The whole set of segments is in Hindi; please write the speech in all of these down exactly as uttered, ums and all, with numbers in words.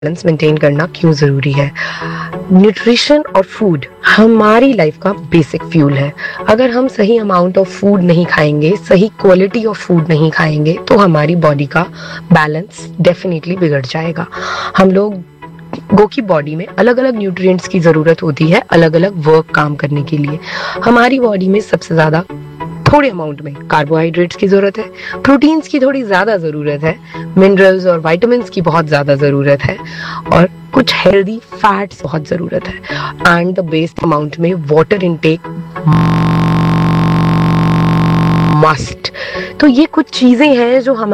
बैलेंस मेंटेन करना क्यों ज़रूरी है। न्यूट्रिशन और फूड हमारी लाइफ का बेसिक फ्यूल है। अगर हम सही अमाउंट ऑफ फूड नहीं खाएंगे, सही क्वालिटी ऑफ फूड नहीं खाएंगे, तो हमारी बॉडी का बैलेंस डेफिनेटली बिगड़ जाएगा। हम लोग गो की बॉडी में अलग अलग न्यूट्रिएंट्स की ज़रूरत होती है अलग अलग वर्क काम करने के लिए। हमारी बॉडी में सबसे ज़्यादा थोड़े अमाउंट में कार्बोहाइड्रेट्स की ज़रूरत है, प्रोटीन्स की थोड़ी ज़्यादा ज़रूरत है, मिनरल्स और विटामिन्स की बहुत ज़्यादा ज़रूरत है और कुछ हेल्दी फैट्स बहुत ज़रूरत है। एंड द बेस्ट अमाउंट में वाटर इनटेक मस्ट। तो ये कुछ चीज़ें हैं जो हम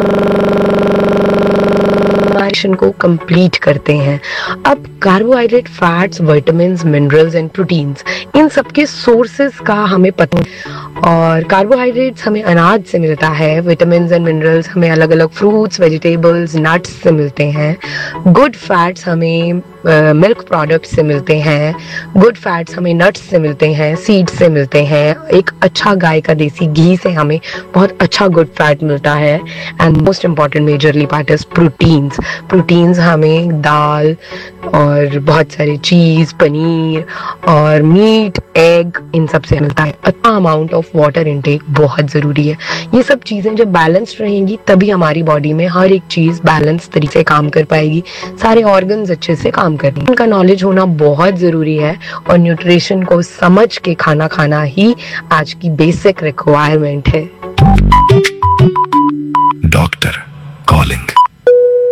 को कंप्लीट करते हैं। अब carbohydrate, fats, vitamins, minerals and proteins, इन सबके सोर्सेस का हमें पता है। और कार्बोहाइड्रेट्स हमें अनाज से मिलता है, विटामिन्स एंड मिनरल्स हमें अलग अलग फ्रूट्स, वेजिटेबल्स, नट्स से मिलते हैं। गुड फैट्स हमें मिल्क uh, प्रोडक्ट्स से मिलते हैं। गुड फैट्स हमें नट्स से मिलते हैं, सीड्स से मिलते हैं। एक अच्छा गाय का देसी घी से हमें बहुत अच्छा गुड फैट मिलता है। And most important majorly part is proteins. Proteins हमें दाल और बहुत सारे चीज़, पनीर और मीट, एग, इन सब से मिलता है। अच्छा अमाउंट ऑफ वाटर इनटेक बहुत ज़रूरी है। ये सब चीज़ें जब बैलेंस्ड रहेंगी तभी हमारी बॉडी में हर एक चीज़ बैलेंस तरीके से काम कर पाएगी, सारे ऑर्गन्स अच्छे से काम करेंगे। इनका नॉलेज होना बहुत ज़रूरी है और न्यूट्रिशन को समझ के खाना खाना ही आज की बेसिक रिक्वायरमेंट है। Doctor calling.